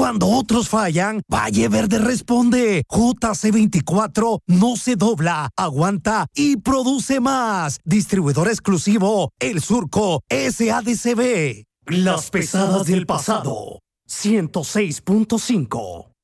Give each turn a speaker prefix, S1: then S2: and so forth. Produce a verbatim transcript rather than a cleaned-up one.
S1: Cuando otros fallan, Valle Verde responde. J C veinticuatro no se dobla, aguanta y produce más. Distribuidor exclusivo, El Surco S A D C B. Las pesadas del pasado. ciento seis punto cinco.